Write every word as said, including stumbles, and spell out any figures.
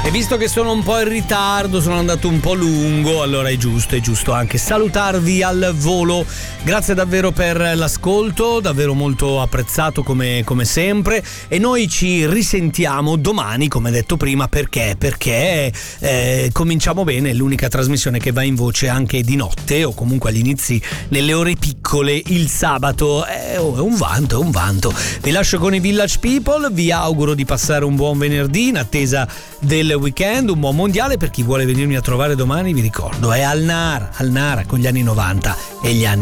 E visto che sono un po' in ritardo, sono andato un po' lungo, allora è giusto, è giusto anche salutarvi al volo. Grazie davvero per l'ascolto, davvero molto apprezzato come, come sempre. E noi ci risentiamo domani, come detto prima, perché? Perché eh, cominciamo bene, è l'unica trasmissione che va in voce anche di notte o comunque agli inizi, nelle ore piccole, il sabato. È un vanto, è un vanto. Vi lascio con i Village People, vi auguro di passare un buon venerdì in attesa del weekend, un buon mondiale. Per chi vuole venirmi a trovare domani, vi ricordo, è al Nara, al Nara con gli anni novanta e gli anni